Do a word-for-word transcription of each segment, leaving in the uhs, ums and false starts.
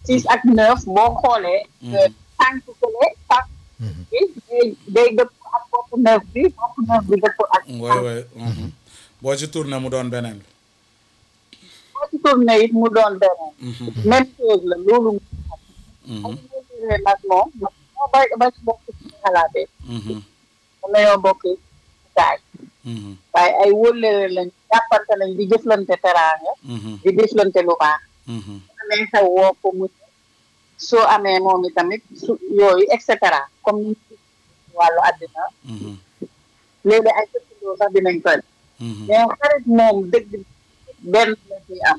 six ak neuf boo xoolee tànk kële tànk bi day dëpp ak bopp neuf bi bopp neuf bi dëpp ak way way boo ci tourné mu doon beneen boo ci tourné it mu doon beneen même chose la loolu ak ñoomuree nag moom moo bay ba ci bokk ci xalaatee mën nañoo bokk daay waaye ay wóllëre lañ jàppante nañ di jëflante teraanga di jëflante lu baax amee xew woo ko mu soo amee moom i tamit su yooyu et cetera comme ni wàllu àddina léegi ay dëkkandoo sax dinañ koy mais xarit moom dëgg benn la ci am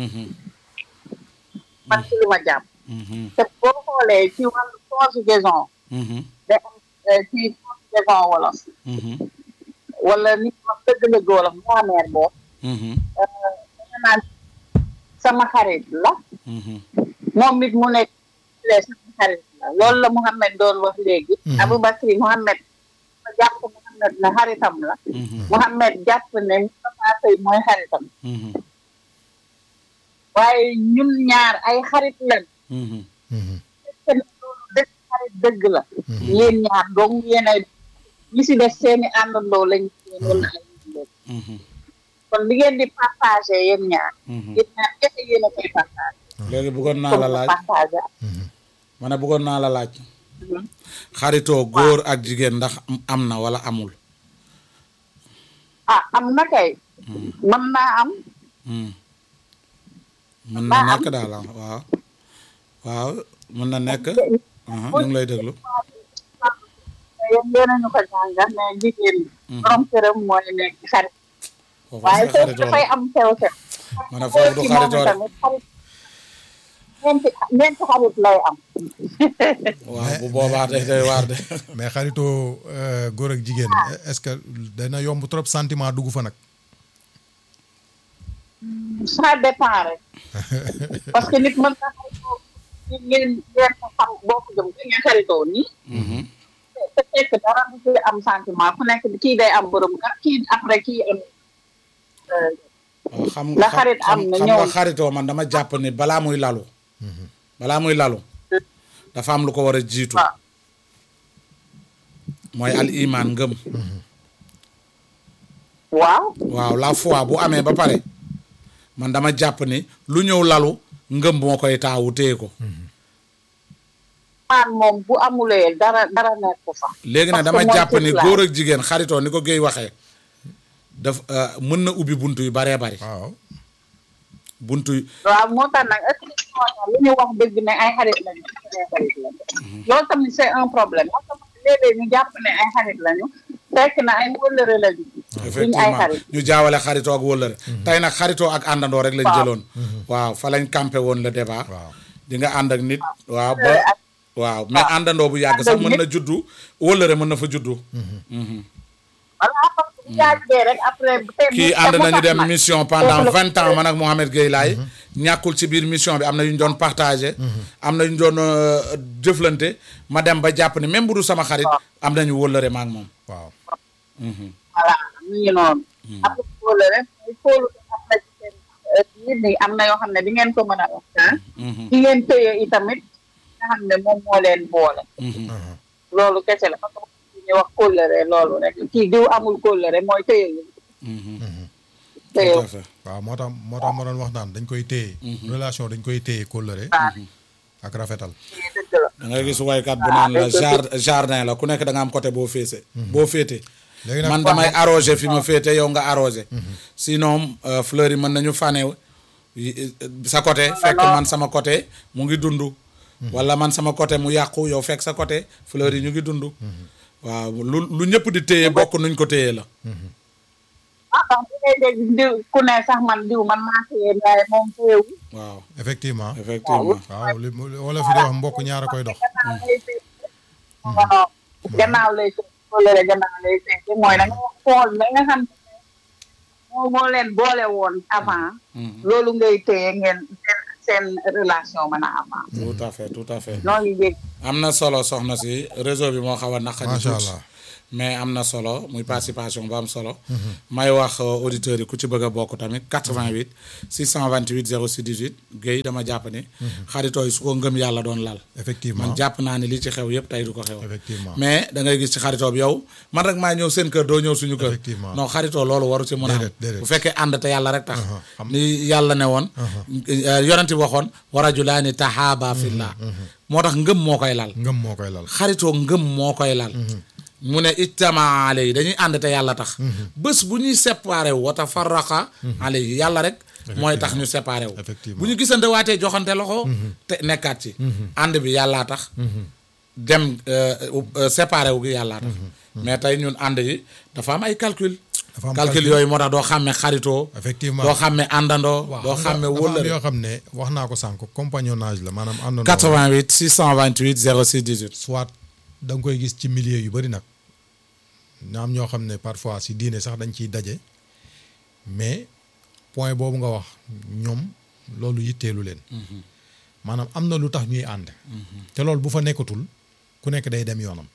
man ci lu ma jàpp te boo xoolee ci wàllu conjugaison day am ci conjugaison wolof wala nit ma dëgg-dëgg wolof grammaire boobu danga naan sama xarit la moom it mu nekk sama xarit la loolu la Mouhamed doon wax léegi Aboubacry Mouhamed ma jàpp Mouhamed ne xaritam la Mouhamed jàpp ne Moustapha Seye mooy xaritam waaye ñun ñaar ay xarit lañ te loolu dëgg xarit dëgg la yéen ñaar dong yéen ay ñi si def seeni àndandoo lañ wala ay kon li ngeen di partagé yéen ñaar yéen ñaar kese yéen a koy partagé léegi bëggoon naa la laaj ma ne bëggoon naa la laaj xaritoo góor ak jigéen ndax am na wala amul ah am na kay mën naa am mën na nekk daal waaw waaw mën na nekk ñu ngi lay déglu yéen yéenañu ko jàngal mais jigéen borom këram mooy nekk xarit waaye foofu dafay am sew sew ma ne foofu du xaritoo tamit xarit ñeenti ñeenti xarit lay am waaw bu boobaa day day waar de mais xaritoo góor ak jigéen est-ce que dana yomb trop sentiment dugg fa nag ça dépend rek parce que nit mën na xaritoo ngeen ngeen ko xam boo ko jëm ngeen xaritoo nii te fekk dara du ci am sentiment ku nekk kii day am borom kër kii après kii am xam la xarit am na xam ñëw nga xaritoo man dama jàpp ni balaa muy lalu balaa muy lalu dafa am lu ko war a jiitu mooy al iman ngëm waaw waaw la foi bu amee ba pare man dama jàpp ni lu ñëw lalu ngëm moo koy taawu téye ko man moom bu amulee dara dara nekk fa léegi nag dama jàpp ni góor ak jigéen xaritoo ni ko Guèye waxee daf mën na ubbi buntu yu baree bari waaw buntu yu waaw moo tax nag est-ce que lu ñu wax dëgg ne ay xarit lañu ay xarit lañu loolu tamit c'est un problème parce que léeg-léeg ñu jàpp ne ay xarit lañu fekk na ay wëllëre lañu effectivement ñu jaawale xaritoo ak wëllëre tey nag xaritoo ak àndandoo rek lañ jëloon waaw fa lañ campé woon le débat di nga ànd ak nit waaw ba waaw mais àndandoo bu yàgg sax mën na juddu wëllëre mën na fa juddu kii ànd nañu dem mission pendant vingt ans man ak Mouhamed Gueye Laye ñàkkul ci biir mission bi am na yu ñu doon partagé am na yu ñu doon jëflante ma dem ba jàpp ni même bu dul sama xarit am nañu wëllëre ma ak moom waaw voilà ñu ngi noonu am na wëllëre fóolu am na ci seen nit ñi am na yoo xam ne di ngeen ko mën a waxtaan di ngeen tëye itamit nga xam ne moom moo leen boole loolu kese la parce que ñu wax kóllëre loolu rek kii diw amul kóllëre mooy tëye yi tëye waaw moo tax moo tax ma doon wax naan dañ koy téye relation dañ koy téye kóllëre ak rafetal da ngay gis waykat bu naan la jardin la ku nekk da nga am côté boo féese boo féete man damay arrosé fi ma féete yow nga arrosé sinon fleurs yi mën nañu fane sa côté fekk man sama côté mu ngi dund wala man sama côté mu yàqu yow fekk sa côté fleurs yi ñu ngi dund waaw lu lu ñëpp di téye bokk nuñ ko téye la ah ah bu ngay dégg diw ku ne sax man diw man maa téye waaye moom téyewu waaw effectivement effectivement waaw li wala fi di wax mbokk ñaar a koy dox gannaaw lay kóllëre gannaaw lay fekk mooy da nga xool da nga xam moo moo leen boole woon avant loolu ngay téye ngeen seen seen relation mën a avant tout à fait tout à fait noo ngi dégg am na solo soxna si réseau bi moo xaw a naqari macha allah mais am na solo muy participation bu am solo. may wax auditeurs yi ku ci bëgg a bokk tamit quatre-vingt-huit six cent vingt-huit zéro six dix-huit Guèye dama jàpp ne. xaritoo yi su ko ngëm yàlla doon lal. effectivement man jàpp naa ne li ci xew yëpp tey du ko xew. effectivement mais da ngay gis ci xaritoo bi yow man rek maa ñëw seen kër doo ñëw suñu kër. effectivement non xaritoo loolu waru ci mën a am. bu fekkee ànd te yàlla rek tax. ni yàlla ne woon. yonent bi waxoon wa rajulaani tahaaba fillah moo tax ngëm moo koy lal. ngëm moo koy lal xaritoo ngëm moo koy lal. mu ne ijtamaa alayhi dañuy ànd te yàlla tax. bés bu ñuy séparé wu wa tafarraqa alayhi yàlla rek. mooy tax ñu séparé wu. bu ñu gisante waatee joxante loxo. te nekkaat ci. ànd bi yàllaa tax. dem séparé wu gi yàllaa tax. mais tey ñun ànd yi dafa am ay calcul. calcul yooyu moo tax doo xàmme xaritoo. effectivement doo xàmme àndandoo. doo xàmme wóllare yoo xam ne wax naa ko sànq compagnonnage la maanaam àndandoo. quatre-vingt-huit six cent vingt-huit zéro six dix-huit. soit da nga koy gis ci milieu yu bëri nag na am ñoo xam ne parfois si diine sax dañ ciy daje mais point boobu nga wax ñoom loolu yitteelu leen. maanaam am na lu tax ñuy ànd. te loolu bu fa nekkatul ku nekk day dem yoonam.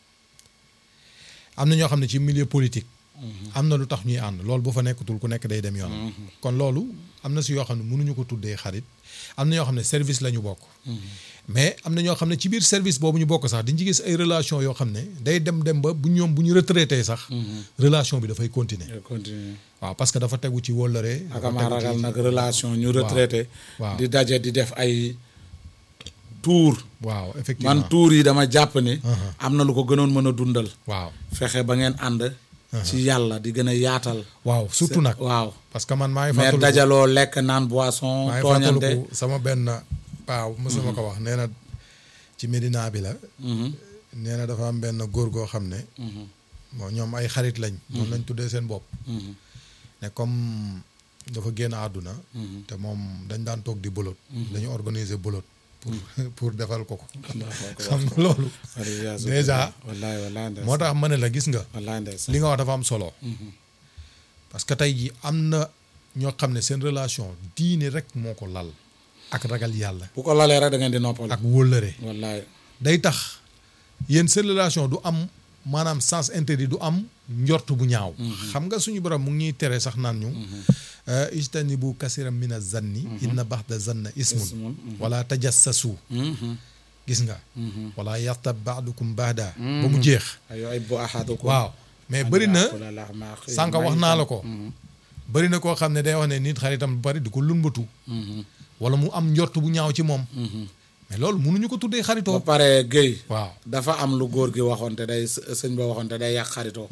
am na ñoo xam ne ci milieu politique. am na lu tax ñuy ànd loolu bu fa nekkatul ku nekk day dem yoonam. kon loolu am na si yoo xam ne mënuñu ko tuddee xarit am na ñoo xam ne service la ñu bokk. mais am na ñoo xam ne ci biir service boobu ñu bokk sax dañ ci gis ay relation yoo xam ne day dem dem ba bu ñoom bu ñu retraité sax. relation bi dafay continuer. continuer waaw parce que dafa tegu ci wóllare. ak ma ragal nag relation ñu retraité. waaw di daje di def ay tour. waaw effectivement man tour yi dama jàpp ni. am na lu ko gënoon mën a dundal. waaw fexe ba ngeen ànd. ci yàlla di gën a yaatal. waaw surtout nag. waaw parce que man maa ngi mais fàttaliku dajaloo lekk naan boisson. maa ngi tooñante fàttaliku sama benn paaw mosuma ko wax nee na ci Médina bi la. nee na dafa am benn góor goo xam ne. bon ñoom ay xarit lañ. moom lañ tuddee seen bopp. ne comme dafa génn àdduna. te moom dañ daan toog di bolot. dañu organiser bolot. pour pour defal ko ko. xam nga loolu. déjà moo tax ma ne la gis nga. li nga wax dafa am solo. parce que tey jii am na ñoo xam ne seen relation diine rek moo ko lal. ak ragal yàlla. bu ko lalee rek da ngeen di noppal. ak wóllëre. wallaay day tax yéen seen relation du am maanaam sens interdit du am njort bu ñaaw. xam nga suñu borom mu ngi ñuy tere sax naan ñu. ijtanibu kasiran mina zanni. inna baxda zanna ismun. wala tajassasu. gis nga. wala yaxtab baadukum baada. ba mu jeex. waaw mais bëri na sànq wax naa la ko. bëri na koo xam ne day wax ne nit xaritam bu bari di ko lumbatu. wala mu am njort bu ñaaw ci moom. mais loolu mënuñu ko tuddee xaritoo. ba pare Guèye. waaw dafa am lu góor gi waxoon te day sëñ ba waxoon te day yàq xaritoo.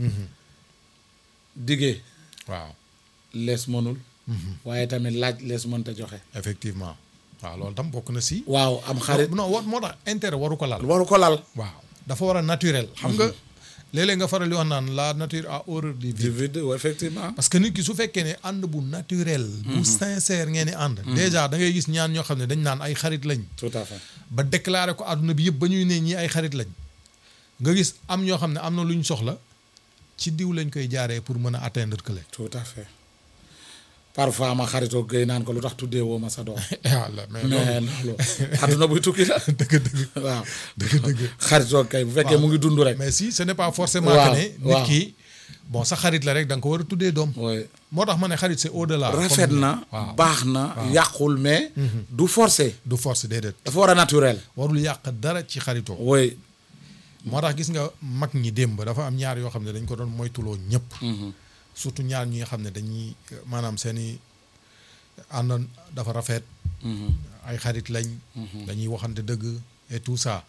diggee. waaw lees mënul. waaye tamit laaj lees mënta joxe. effectivement waaw loolu tam bokk na si. waaw am xarit non wa moo tax intérêt waru ko lal. waru ko lal. waaw dafa war a naturel. xam nga léeg-léeg nga faral di wax naan la nature a horreur du du vide. vide effectivement. parce que nit ki su fekkee ne ànd bu naturel. bu sincère ngeen di ànd. déjà da ngay gis ñaan ñoo xam ne dañ naan ay xarit lañ. tout à fait. ba déclaré ko àdduna bi yëpp ba ñuy ne ñii ay xarit lañ. nga gis am ñoo xam ne am na lu ñu soxla ci diw lañ koy jaaree pour mën a atteindre que tout à fait parfois ma xaritoo Guèye naan ko lu tax tuddee woo ma sa doom. yàlla mais mais loolu àdduna buy tukki la. dëgg dëgg waaw dëgg dëgg. xaritoo kay bu fekkee mu ngi dund rek. mais si ce n'est pas forcément waaw que ne nit ki bon sa xarit la rek da nga ko war a tuddee doom. oui moo tax ma ne xarit c'est au-delà. rafet na waaw baax na yàqul mais. du forcé. du force déedéet. dafa war a naturel. warul yàq dara ci xaritoo. oui. moo tax gis nga mag ñi démb dafa am ñaar yoo xam ne dañ ko doon moytuloo ñëpp. surtout ñaar ñi nga xam ne dañuy maanaam seeni àndoon dafa rafet. ay xarit lañ. dañuy waxante dëgg et tout ça.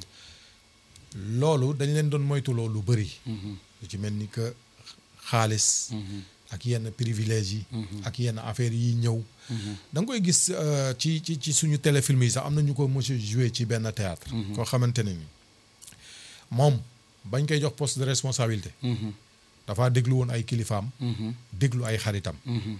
loolu dañ leen doon moytuloo lu bëri. lu ci mel ni que xaalis. ak yenn privilèges yi. ak yenn affaires yi ñëw. da nga koy gis ci ci ci suñu téléfilm yi sax am na ñu ko monsieur joué ci benn théâtre koo xamante ne ni moom bañ koy jox poste de responsabilité. dafa déglu woon ay kilifaam. déglu ay xaritam.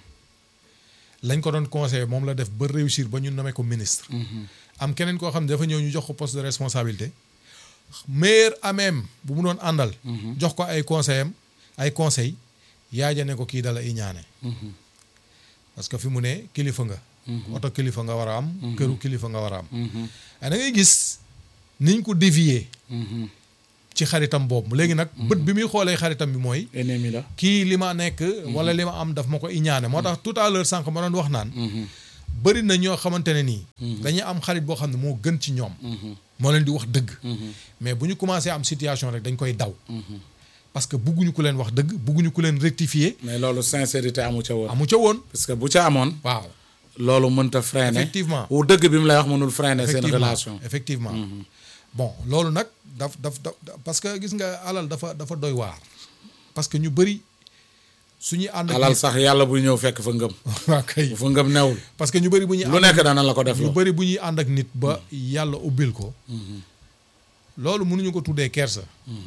lañ ko doon conseillé moom la def ba réussir ba ñu nommé ko ministre. am keneen koo xam ne dafa ñëw ñu jox ko poste de responsabilité. meilleur ameem bu mu doon àndal. jox ko ay conseil am ay conseil yaaja ne ko kii dala i ñaane. parce que fi mu ne kilifa nga. oto kilifa nga war a am. këru kilifa nga war a am. da ngay gis niñ ko dévier. ci xaritam boobu léegi nag bët bi muy xoolee xaritam bi mooy ennemi la kii li ma nekk wala li ma am daf ma ko iñaane moo tax tout à l'heure sànq ma doon wax naan bëri na ñoo xamante ne nii dañuy am xarit boo xam ne moo gën ci ñoom moo leen di wax dëgg mais bu ñu commencé am situation rek dañ koy daw parce que bugguñu ku leen wax dëgg bugguñu ku leen rectifier mais loolu sincérité amu ca woon amu ca woon parce que bu ca amoon waaw loolu mënta freiner effectivement wu dëgg bi mu lay wax mënul freiner seen relation effectivement bon loolu nag daf daf daf parce que gis nga alal dafa dafa doy waar parce que ñu bëri suñuy ànd ak alal sax yàlla buy ñëw fekk fa ngëm waaw kay bu fa ngëm newul parce que ñu bëri bu ñuy lu nekk dana la ko def ñu bëri bu ñuy ànd ak nit ba yàlla ubbil ko loolu mënuñu ko tuddee kersa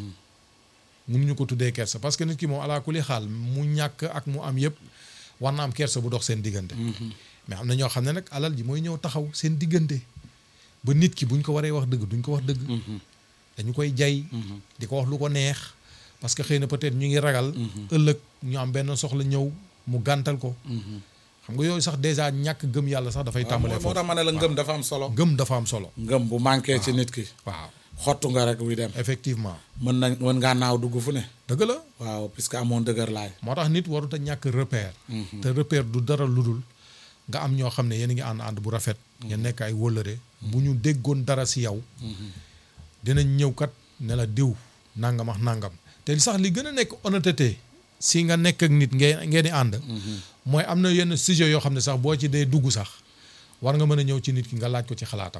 mënuñu ko tuddee kersa parce que nit ki moom alaa kulli xaal mu ñàkk ak mu am yëpp war na am kersa bu dox seen diggante mais am na ñoo xam ne nag alal ji mooy ñëw taxaw seen diggante ba nit ki buñ ko waree wax dëgg duñ ko wax dëgg dañu koy jay di ko wax lu ko neex parce que xëy na peut-être ñu ngi ragal ëllëg ñu am benn soxla ñëw mu gàntal ko xam nga yooyu sax déjà ñàkk gëm yàlla sax dafay tàmbalee foofu moo tax ma ne la ngëm dafa am solo ngëm dafa am solo ngëm bu manqué ci nit ki waaw xottu nga rek wuy dem effectivement mën na mën ngaa naaw dugg fu ne dëgg la waaw puisque amoon dëgër laay moo tax nit warut a ñàkk repère te repère du dara ludul nga am ñoo xam ne yéen a ngi ànd ànd bu rafet ngeen nekk ay wëllëre bu ñu déggoon dara si yow dinañ ñëw kat ne la diw nangam ak nangam te sax li gën a nekk honnêteté si nga nekk ak nit ngeen ngeen di ànd mooy am na yenn sujet yoo xam ne sax boo ci dee dugg sax war nga mën a ñëw ci nit ki nga laaj ko ci xalaatam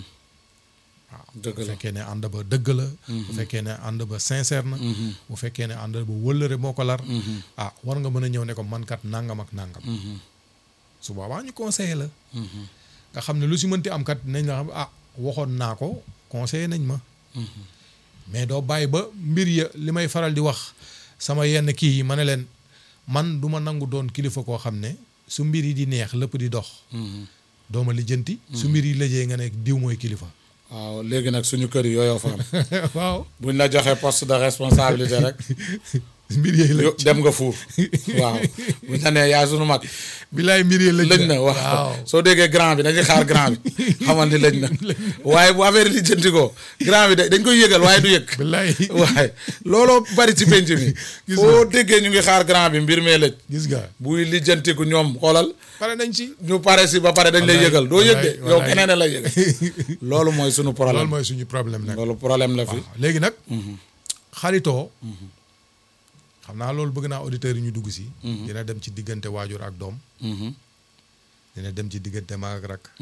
waaw dëgg bu la fekkee ne ànd ba dëgg la bu fekkee ne ànd ba sincère na bu fekkee ne ànd ba wëllëre moo ko lar ah war nga mën a ñëw ne ko man kat nangam ak nangam su boobaa ñu conseillé la nga xam ne lu si mënti am kat nañ la xam ah waxoon naa ko conseillé nañ ma mais doo bàyyi ba mbir ya li may faral di wax sama yenn kii yi ma ne leen man du ma nangu doon kilifa koo xam ne su mbir yi di neex lépp di dox dooma lijjanti su mbir yi lëjee nga ne diw mooy kilifa waaw léegi nag suñu kër yi yooyoo fa am waaw buñ la joxee poste de responsabilité rek mbir yi lëj dem nga fuur waaw buñ la nee yaay suñu mag bilaay mbir yi lëj lëj na waaw soo déggee grand bi dañuy xaar grand bi xamal ni lëj na waaye bu affaire yi lijjanti ko grand bi dañ koy yëgal waaye du yëg bilaay waaye looloo bari ci penc mi foo déggee ñu ngi xaar grand bi mbir mee lëj gis nga buy lijjantiku ñoom xoolal pare nañ ci ñu pare si ba pare dañ lay yëgal doo yëg de yow keneen lay yëgal loolu mooy suñu problème loolu mooy suñu problème nag loolu problème la fi léegi nag xaritoo xam naa loolu bëgg naa auditeurs yi ñu dugg si dina dem ci diggante waajur ak doom dina dem ci diggante mag ak rak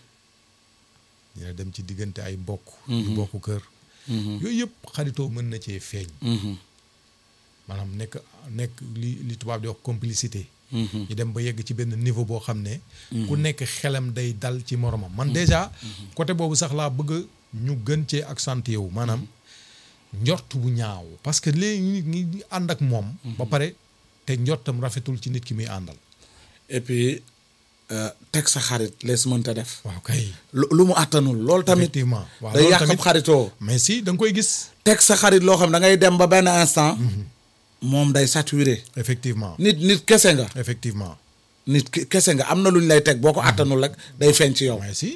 dina dem ci diggante ay mbokk yu bokk kër yooyu yëpp xaritoo mën na cee feeñ maanaam nekk nekk li li tubaab di wax complicité ñu dem ba yegg ci benn niveau boo xam ne ku nekk xelam day dal ci moromam man déjà côté boobu sax laa bëgg ñu gën cee accentuer wu maanaam njort bu ñaaw parce que léegi nit ñi ànd ak moom ba pare te njortam rafetul ci nit ki muy àndal et puis teg sa xarit lees mënta def waaw kay lu mu àttanul loolu tamit effectivement waaw day yàq xaritoo mais si da nga koy gis teg sa xarit loo xam da ngay dem ba benn instant moom day saturé effectivement nit nit kese nga effectivement nit kese nga am na lu ñu lay teg boo ko àttanul rek day feeñ ci yow mais si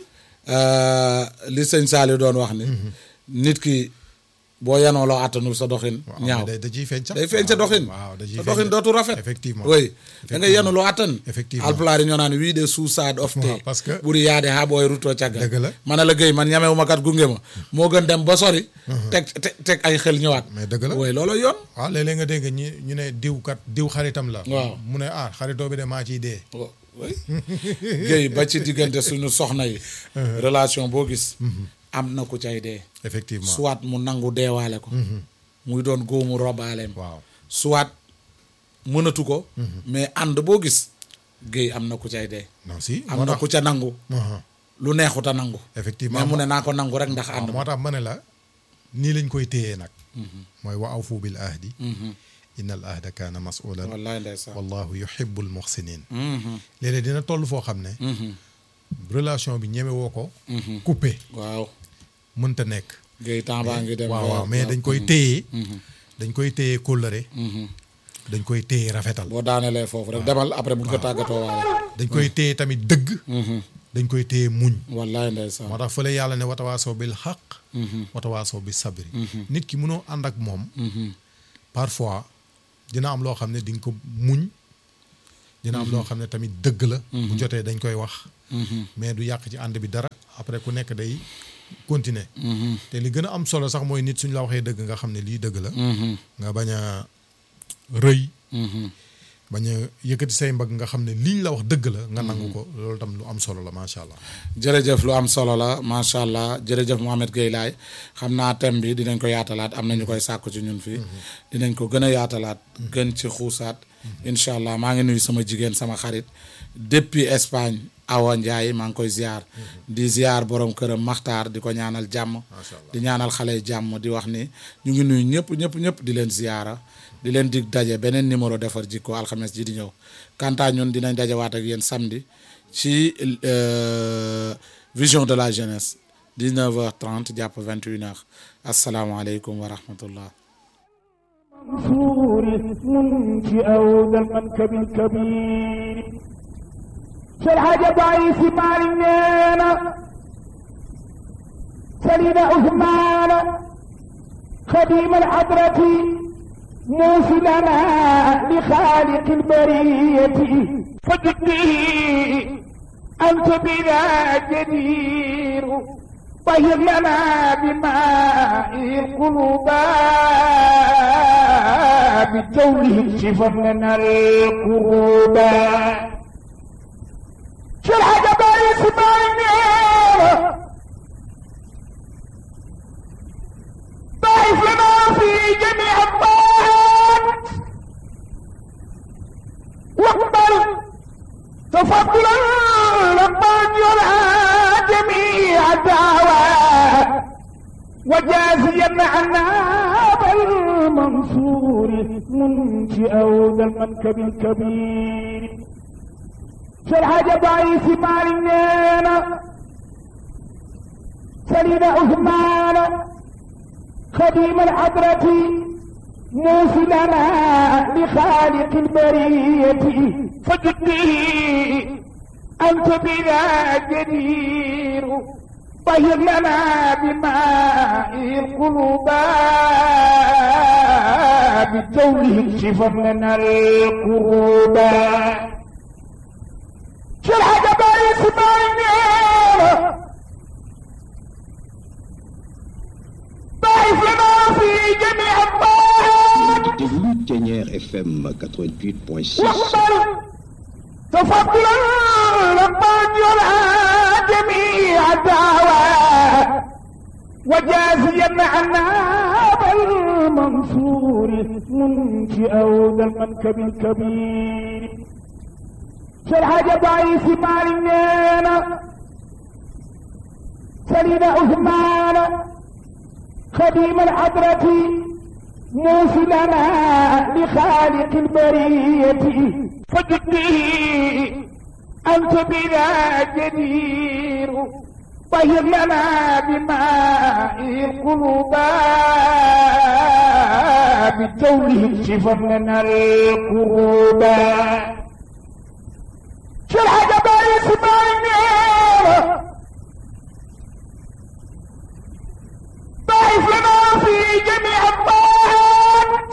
li sëñ Saliou doon wax ni nit ki boo yanoo loo àttanul sa doxin ñaaw da ciy feeñ sax day feeñ sa doxin waaw da ciy sa doxin dootu rafet effectivement oui da ngay yanu loo àttan effectivement alpulaar yi ñoo naan wii de suusaad of te parce que buri yaade ha booy rutoo càggal dëgg la man a la géy man ñamewu ma kat gunge ma moo gën dem ba sori teg teg ay xel ñëwaat mais dëgg la oui loolu yoon waaw léeg-léeg nga dégg ñi ñu ne diw kat diw xaritam la waaw mu ne ah xaritoo bi de maa ciy dee oui géy ba ci diggante suñu soxna yi relation boo gis am na ku cay dee effectivement soit mu nangu deewaale ko muy doon góomu robaaleem waaw soit mënatu ko mais ànd boo gis géey am na ku cay dee non si am na ku ca nangu lu neexuta nangu effectivement mais mu ne naa ko nangu rek ndax ànd moo tax ma ne la nii lañ koy téyee nag mooy wa awfu bil ahdi inna al ahda kaana masulan wallaay ndeysaan wallahu yuhibbul muhsinin léeg-léeg dina toll foo xam ne relation bi ñeme woo ko coupé waaw mënta nekk géey temps baa ngi dem waaw waaw mais dañ koy téye dañ koy téye kóllëre dañ koy téye rafetal boo daanelee foofu rek demal après buñ ko tàggatoo waale dañ koy téye tamit dëgg dañ koy téye muñ. wallaay ndeysaan. moo tax fële yàlla ne watawaasaw bil xaq. watawaasaw bi sabri. nit ki mënoo ànd ak moom. parfois dina am loo xam ne di nga ko muñ. dina am loo xam ne tamit dëgg la. bu jotee dañ koy wax. mais du yàq ci ànd bi dara après ku nekk day continuer. te li gën a am solo sax mooy nit suñ la waxee dëgg nga xam ne lii dëgg la. nga bañ a rëy. bañ a yëkkati say mbagg nga xam ne liñ la wax dëgg la nga nangu ko loolu tam lu am solo la macha allah. jërëjëf lu am solo la macha allah jërëjëf Mouhamed Gueye Laye xam naa thème bi dinañ ko yaatalaat am na ñu koy sàkku ci ñun fii. dinañ ko gën a yaatalaat. gën ci xuusaat. incha allah maa ngi nuyu sama jigéen sama xarit depuis Espagne Awa Ndiaye maa ngi koy ziar. di ziar borom këram Maxtaar di ko ñaanal jàmm. di ñaanal xale yi jàmm di wax ni ñu ngi nuyu ñëpp ñëpp ñëpp di leen ziara. di leen dig daje beneen numéro defar jikko alxames ji di ñëw kanta ñun dinañ dajewaat ak yéen samedi ci vision de la jeunesse dix-neuf heures trente jàpp vingt et une heures asalaamaaleykum wa rahmatullah منصور منك أو ذا المنكب الكبير شرح ضعيف مالنا سلينا عثمان خديم الحضرة موصلنا لخالق البرية فجدي أنت بنا جدير طهر لنا بماء القلوب بالتوله شفر لنا القلوب شرح جبال اسماعيل ضعف لنا في جميع الطاعات واقبل تفضلا ربان يرعى جميع الدعوات وجازيا عنا بالمنصور منشئ ذا المنكب الكبير شرح ضعيف مالنا سلينا عثمان خديم الحضرة موصلنا لخالق البرية فجدي أنت بنا جدير طهر لنا بماء القلوب بالتوله شفر لنا القلوب شرح جبال اسماعيل ضعف لنا في جميع الطاعات F M quatre-vingt-huit point six تفضلا ربان يرعى جميع الدعوات وجازيا عنا بالمنصور منشئ ذا المنكب الكبير شرح ضعيف مالنا سلينا عثمان خديم الحضرة موصلنا لخالق البرية فجدي أنت بنا جدير طهر لنا بماء القلوب بالتوله شفر لنا القلوب شرح جبال اسماعيل ضعف لنا في جميع الطاعات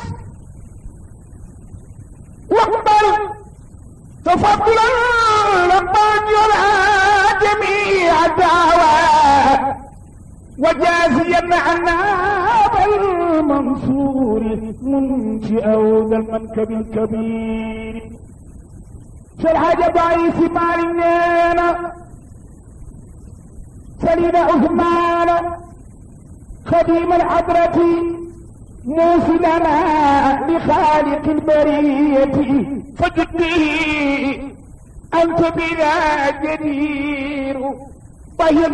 واقبل تفضلا ربان يرعى جميع الدعوات وجازيا عنا بالمنصور منشئ ذا المنكب الكبير شرح ضعيف مالنا سلينا عثمان خديم الحضرة موصلنا لخالق البرية فجدي أنت بنا جدير طهر